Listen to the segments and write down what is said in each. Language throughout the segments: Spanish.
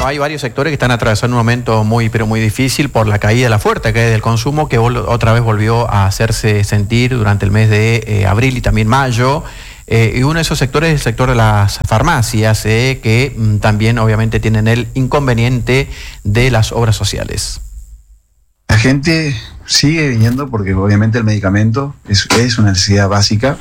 Bueno, hay varios sectores que están atravesando un momento muy, pero muy difícil por la caída de la fuerte caída del consumo que otra vez volvió a hacerse sentir durante el mes de abril y también mayo. Y uno de esos sectores es el sector de las farmacias, que también obviamente tienen el inconveniente de las obras sociales. La gente sigue viniendo porque obviamente el medicamento es una necesidad básica,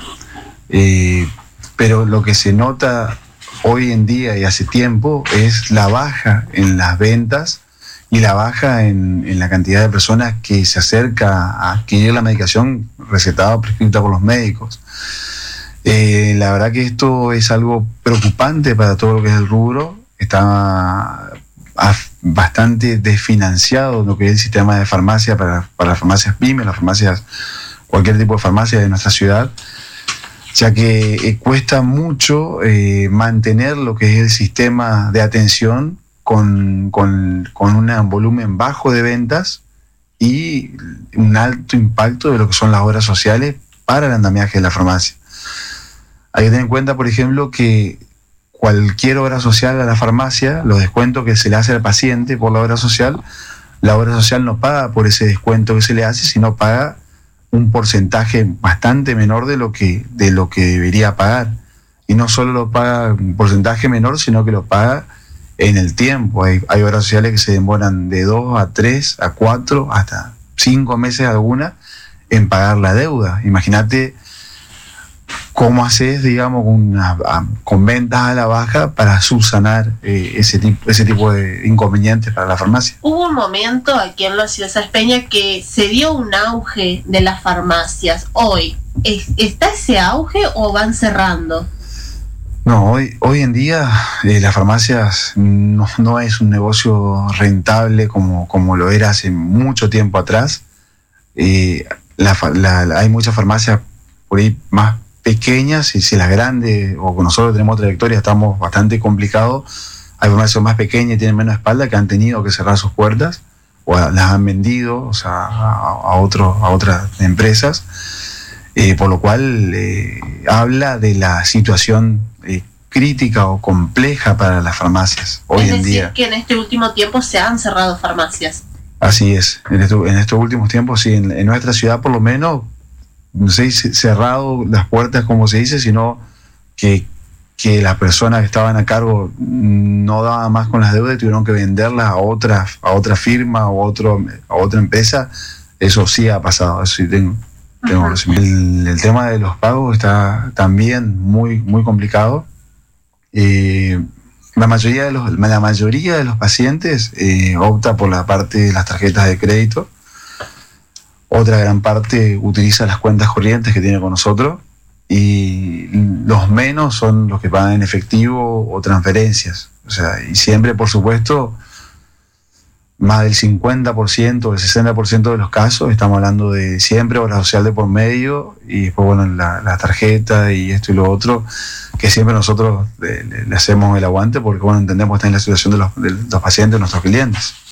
pero lo que se nota hoy en día y hace tiempo es la baja en las ventas y la baja en la cantidad de personas que se acerca a adquirir la medicación recetada o prescrita por los médicos. La verdad que esto es algo preocupante para todo lo que es el rubro. Está bastante desfinanciado lo que es el sistema de farmacia para las farmacias pymes, las farmacias, cualquier tipo de farmacia de nuestra ciudad, ya que cuesta mucho mantener lo que es el sistema de atención con un volumen bajo de ventas y un alto impacto de lo que son las obras sociales para el andamiaje de la farmacia. Hay que tener en cuenta, por ejemplo, que cualquier obra social a la farmacia, los descuentos que se le hace al paciente por la obra social no paga por ese descuento que se le hace, sino paga un porcentaje bastante menor de lo que debería pagar. Y no solo lo paga un porcentaje menor, sino que lo paga en el tiempo. Hay obras sociales que se demoran de 2 a 3, a 4, hasta 5 meses alguna en pagar la deuda. Imagínate cómo haces, digamos, con ventas a la baja para subsanar ese tipo de inconvenientes para la farmacia. Hubo un momento aquí en la ciudad de Salespeña que se dio un auge de las farmacias. Hoy, ¿está ese auge o van cerrando? No, hoy en día las farmacias no es un negocio rentable como lo era hace mucho tiempo atrás. Hay muchas farmacias por ahí más pequeñas, y si las grandes, o nosotros tenemos trayectoria, estamos bastante complicados. Hay farmacias más pequeñas y tienen menos espalda que han tenido que cerrar sus puertas o las han vendido, o sea, a otras empresas, por lo cual decir, de la situación crítica o compleja para las farmacias hoy en día. Es decir, que en este último tiempo se han cerrado farmacias. Así es, en estos últimos tiempos, sí, en nuestra ciudad por lo menos, no sé si cerrado las puertas como se dice, sino que las personas que estaban a cargo no daban más con las deudas y tuvieron que venderlas a otra firma o a otra empresa. Eso sí ha pasado, eso sí tengo conocimiento. El tema de los pagos está también muy, muy complicado. La mayoría de los pacientes opta por la parte de las tarjetas de crédito. Otra gran parte utiliza las cuentas corrientes que tiene con nosotros, y los menos son los que pagan en efectivo o transferencias. O sea, y siempre, por supuesto, más del 50% o el 60% de los casos estamos hablando de siempre obra social de por medio, y después, bueno, la tarjeta y esto y lo otro, que siempre nosotros le hacemos el aguante porque, bueno, entendemos que está en la situación de los pacientes, nuestros clientes.